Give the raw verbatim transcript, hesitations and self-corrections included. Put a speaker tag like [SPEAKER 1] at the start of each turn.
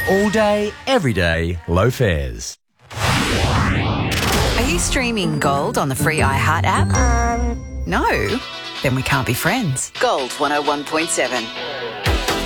[SPEAKER 1] All day, every day, low fares.
[SPEAKER 2] Are you streaming Gold on the free iHeart app?
[SPEAKER 3] Um...
[SPEAKER 2] No? Then we can't be friends. Gold one oh one point seven.